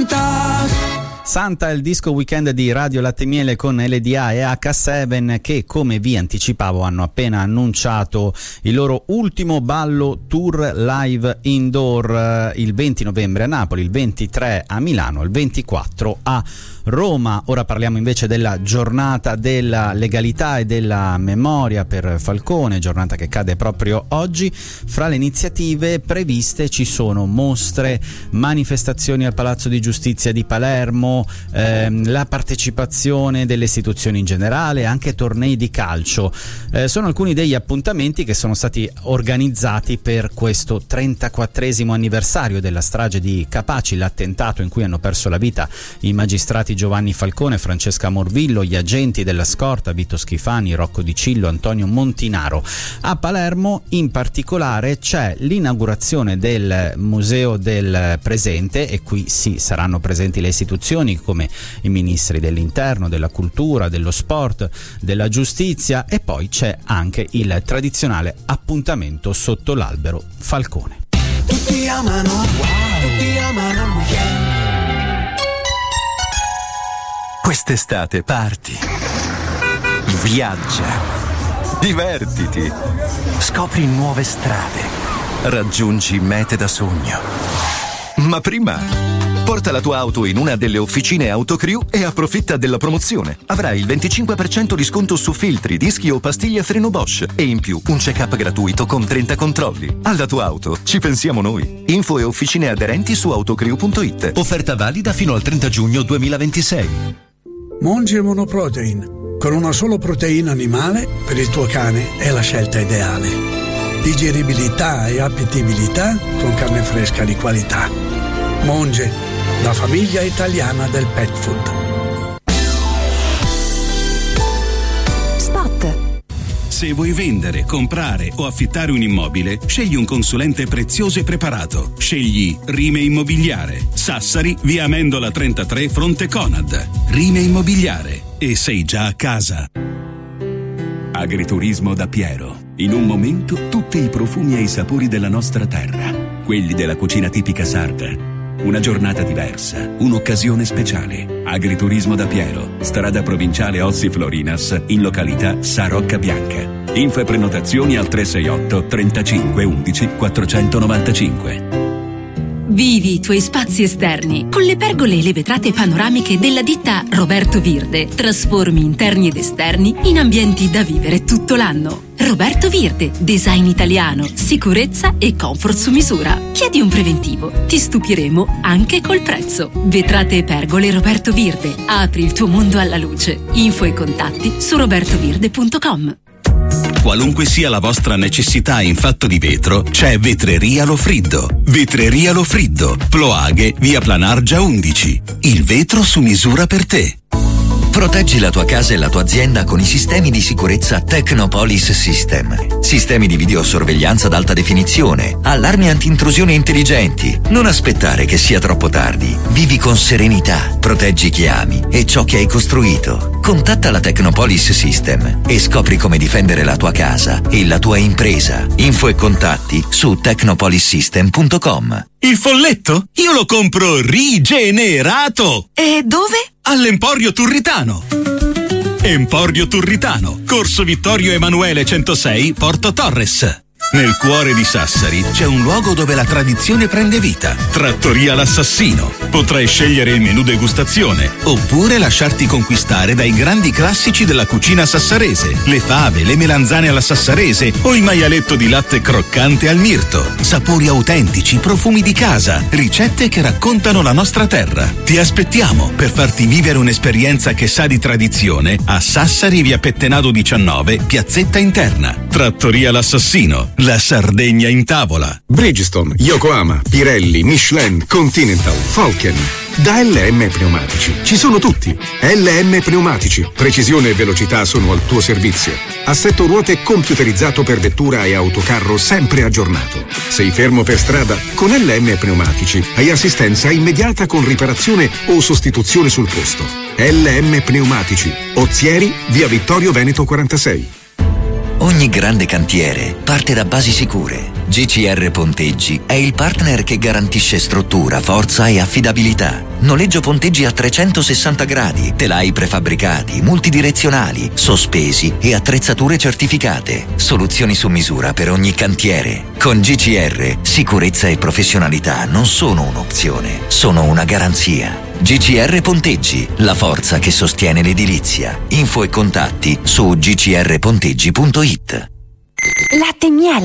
Santa, il disco weekend di Radio Latte Miele con LDA e H7 che, come vi anticipavo, hanno appena annunciato il loro ultimo ballo tour live indoor, il 20 novembre a Napoli, il 23 a Milano, il 24 a Roma. Ora parliamo invece della giornata della legalità e della memoria per Falcone, giornata che cade proprio oggi. Fra le iniziative previste ci sono mostre, manifestazioni al Palazzo di Giustizia di Palermo, la partecipazione delle istituzioni in generale, anche tornei di calcio. Sono alcuni degli appuntamenti che sono stati organizzati per questo 34esimo anniversario della strage di Capaci, l'attentato in cui hanno perso la vita i magistrati Giovanni Falcone, Francesca Morvillo, gli agenti della scorta Vito Schifani, Rocco Di Cillo, Antonio Montinaro. A Palermo in particolare c'è l'inaugurazione del Museo del Presente, e qui sì, saranno presenti le istituzioni come i ministri dell'interno, della cultura, dello sport, della giustizia, e poi c'è anche il tradizionale appuntamento sotto l'albero Falcone. Tutti amano, tutti amano il weekend. Quest'estate parti, viaggia, divertiti, scopri nuove strade, raggiungi mete da sogno. Ma prima, porta la tua auto in una delle officine Autocrew e approfitta della promozione. Avrai il 25% di sconto su filtri, dischi o pastiglie freno Bosch e in più un check-up gratuito con 30 controlli. Alla tua auto ci pensiamo noi. Info e officine aderenti su autocrew.it. Offerta valida fino al 30 giugno 2026. Monge Monoprotein. Con una solo proteina animale, per il tuo cane è la scelta ideale. Digeribilità e appetibilità con carne fresca di qualità. Monge, la famiglia italiana del pet food. Spot. Se vuoi vendere, comprare o affittare un immobile, scegli un consulente prezioso e preparato. Scegli Rime Immobiliare. Sassari, via Amendola 33, fronte Conad. Rime Immobiliare. E sei già a casa. Agriturismo da Piero. In un momento tutti i profumi e i sapori della nostra terra. Quelli della cucina tipica sarda. Una giornata diversa, un'occasione speciale. Agriturismo da Piero, strada provinciale Ossi Florinas, in località Sarocca Bianca. Info e prenotazioni al 368 35 11 495. Vivi i tuoi spazi esterni con le pergole e le vetrate panoramiche della ditta Roberto Virde. Trasformi interni ed esterni in ambienti da vivere tutto l'anno. Roberto Virde, design italiano, sicurezza e comfort su misura. Chiedi un preventivo, ti stupiremo anche col prezzo. Vetrate e pergole Roberto Virde. Apri il tuo mondo alla luce. Info e contatti su robertovirde.com. Qualunque sia la vostra necessità in fatto di vetro, c'è Vetreria Lofriddo. Vetreria Lofriddo, Ploaghe, via Planargia 11. Il vetro su misura per te. Proteggi la tua casa e la tua azienda con i sistemi di sicurezza Technopolis System. Sistemi di videosorveglianza ad alta definizione, allarmi anti-intrusione intelligenti. Non aspettare che sia troppo tardi. Vivi con serenità, proteggi chi ami e ciò che hai costruito. Contatta la Technopolis System e scopri come difendere la tua casa e la tua impresa. Info e contatti su technopolissystem.com. Il folletto? Io lo compro rigenerato! E dove? All'Emporio Turritano. Emporio Turritano, Corso Vittorio Emanuele 106, Porto Torres. Nel cuore di Sassari c'è un luogo dove la tradizione prende vita. Trattoria L'Assassino. Potrai scegliere il menù degustazione oppure lasciarti conquistare dai grandi classici della cucina sassarese. Le fave, le melanzane alla sassarese o il maialetto di latte croccante al mirto. Sapori autentici, profumi di casa, ricette che raccontano la nostra terra. Ti aspettiamo per farti vivere un'esperienza che sa di tradizione a Sassari, via Pettenado 19, piazzetta interna. Trattoria L'Assassino. La Sardegna in tavola. Bridgestone, Yokohama, Pirelli, Michelin, Continental, Falken. Da LM Pneumatici ci sono tutti. LM Pneumatici, precisione e velocità sono al tuo servizio. Assetto ruote computerizzato per vettura e autocarro sempre aggiornato. Sei fermo per strada? Con LM Pneumatici hai assistenza immediata con riparazione o sostituzione sul posto. LM Pneumatici, Ozieri, via Vittorio Veneto 46. Ogni grande cantiere parte da basi sicure. GCR Ponteggi è il partner che garantisce struttura, forza e affidabilità. Noleggio ponteggi a 360 gradi, telai prefabbricati, multidirezionali, sospesi e attrezzature certificate. Soluzioni su misura per ogni cantiere. Con GCR, sicurezza e professionalità non sono un'opzione, sono una garanzia. GCR Ponteggi, la forza che sostiene l'edilizia. Info e contatti su gcrponteggi.it. Latte miele.